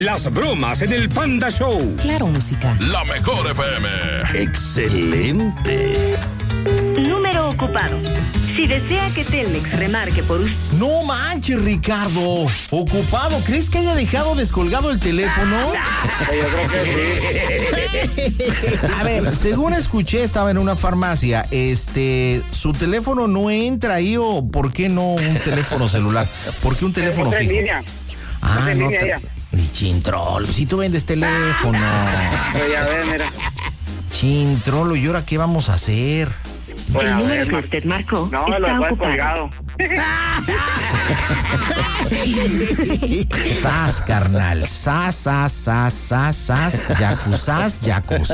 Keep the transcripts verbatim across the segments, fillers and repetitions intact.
Las bromas en el Panda Show. Claro, música. La mejor F M. Excelente. Número ocupado. Si desea que Telmex remarque por usted... No manches, Ricardo. ¿Ocupado? ¿Crees que haya dejado descolgado el teléfono? Yo creo que sí. A ver, según escuché, estaba en una farmacia. Este, ¿su teléfono no entra ahí o por qué no un teléfono celular? ¿Por qué un teléfono Otra en fijo? línea. Ah, Otra en no. línea Te... ya. Chintrolo, si tú vendes teléfono. Pero ya ven, mira. Chintrolo, ¿y ahora qué vamos a hacer? Bueno, El a número ver, que ma- usted marcó No, lo está has ocupado. colgado. Sas, carnal. Sas, sas, sas, sas, sas. Yacuzás, yacuzás.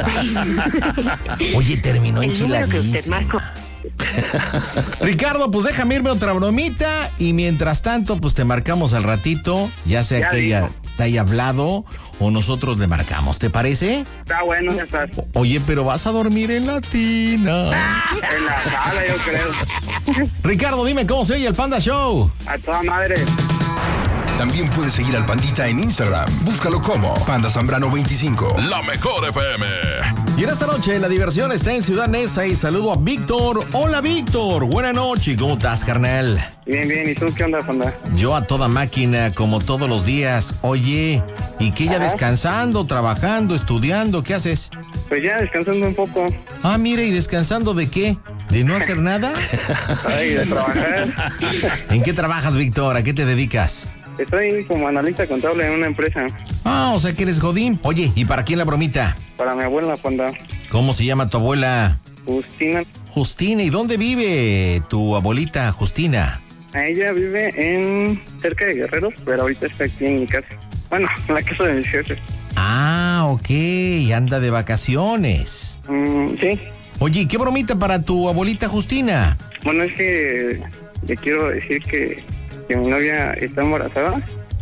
Oye, terminó El número que usted enchiladísima. marcó. Ricardo, pues déjame irme otra bromita y mientras tanto, pues te marcamos al ratito, ya sea Ya que ella dijo. te haya hablado o nosotros le marcamos, ¿te parece? Está bueno, ya estás. Oye, pero vas a dormir en la tina. En la sala, yo creo. Ricardo, dime cómo se oye el Panda Show. A toda madre. También puedes seguir al Pandita en Instagram. Búscalo como Panda Zambrano veinticinco. La mejor F M. Y en esta noche la diversión está en Ciudad Neza y saludo a Víctor. Hola, Víctor. Buenas noches. ¿Cómo estás, carnal? Bien, bien. ¿Y tú qué onda, Panda? Yo a toda máquina, como todos los días. Oye, ¿y qué ya Ajá. descansando, trabajando, estudiando? ¿Qué haces? Pues ya descansando un poco. Ah, mire, ¿y descansando de qué? ¿De no hacer nada? Ay, de trabajar. ¿En qué trabajas, Víctor? ¿A qué te dedicas? Estoy como analista contable en una empresa. Ah, o sea que eres godín. Oye, ¿y para quién la bromita? Para mi abuela, Panda. ¿Cómo se llama tu abuela? Justina. Justina. ¿Y dónde vive tu abuelita Justina? Ella vive en cerca de Guerreros, pero ahorita está aquí en mi casa. Bueno, en la casa de mis jefes. Ah, ok, anda de vacaciones. Mm, sí. Oye, ¿y qué bromita para tu abuelita Justina? Bueno, es que le quiero decir que, que mi novia está embarazada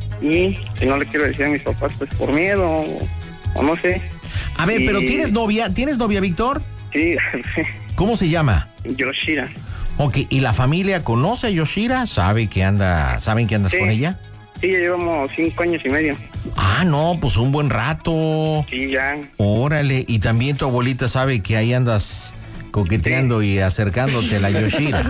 y que no le quiero decir a mis papás pues por miedo o, o no sé. A ver, Y- pero ¿tienes novia? ¿Tienes novia, Víctor? Sí, ¿Cómo se llama? Yoshira. Ok, ¿y la familia conoce a Yoshira? ¿Sabe que anda, saben que andas Sí. con ella? Sí, ya llevamos cinco años y medio. Ah, no, pues un buen rato. Sí, ya. Órale, y también tu abuelita sabe que ahí andas coqueteando y acercándote a la Yoshira.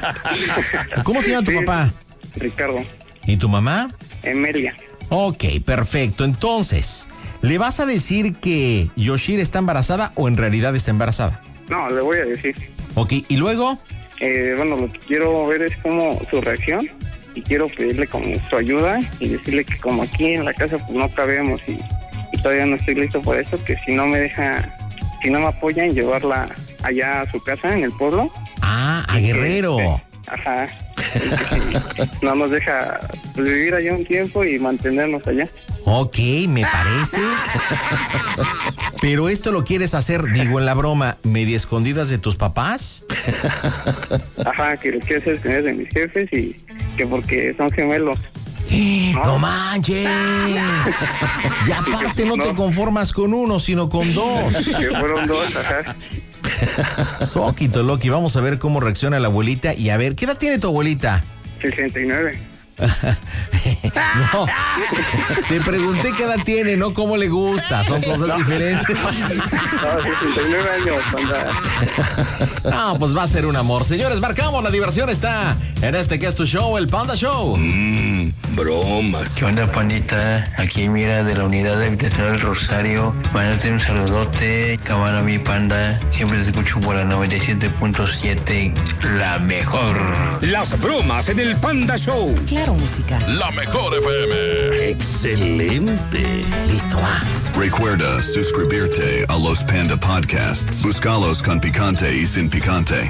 ¿Cómo se llama tu Sí. papá? Ricardo, ¿Y tu mamá? Emelia. Ok, perfecto. Entonces, ¿le vas a decir que Yoshira está embarazada o en realidad está embarazada? No, le voy a decir. Ok, ¿y luego? Eh, bueno, lo que quiero ver es como su reacción y quiero pedirle como su ayuda y decirle que como aquí en la casa pues no cabemos y, y todavía no estoy listo para eso, que si no me deja, si no me apoyan, llevarla allá a su casa en el pueblo. Ah, a Guerrero. Este, ajá. Y que si no nos deja pues, vivir allá un tiempo y mantenernos allá. Ok, me parece. Pero esto lo quieres hacer, digo en la broma, medio escondidas de tus papás. Ajá, que lo quiero hacer con de mis jefes y que porque son gemelos. No manches. Y aparte no te conformas con uno, sino con dos. Que fueron dos, ajá. Soquito Loki, vamos a ver cómo reacciona la abuelita y a ver, ¿qué edad tiene tu abuelita? sesenta y nueve. No, te pregunté qué edad tiene, no cómo le gusta, son cosas diferentes. No, sesenta y nueve años, Panda. No, pues va a ser un amor. Señores, marcamos, la diversión está en este que es tu show, el Panda Show. Mmm, bromas. ¿Qué onda, Pandita? Aquí mira de la unidad habitacional Rosario. Mándate un saludote, cabana mi panda. Siempre te escucho por la noventa y siete punto siete, la mejor. Las bromas en el Panda Show. Claro, música. La mejor F M. Excelente. Listo, va. Recuerda suscribirte a los Panda Podcasts. Búscalos con picante y sin picante.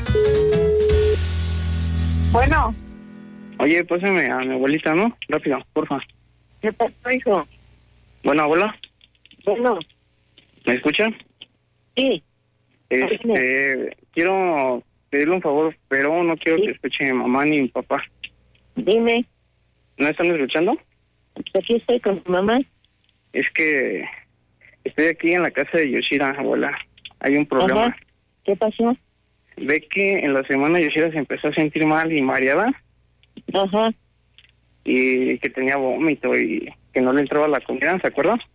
Bueno, Oye, pásame a mi abuelita, ¿no? Rápido, porfa. ¿qué pasó, hijo? Bueno, abuela, Bueno, ¿me escuchan? sí, Este, quiero pedirle un favor, pero no quiero que escuche mi mamá ni mi papá. dime, ¿No están escuchando? aquí estoy con tu mamá. Es que estoy aquí en la casa de Yoshira, abuela. Hay un problema. Ajá. ¿Qué pasó? Ve que en la semana Yoshira se empezó a sentir mal y mareada Ajá, y que tenía vómito y que no le entraba la comida, ¿se acuerda?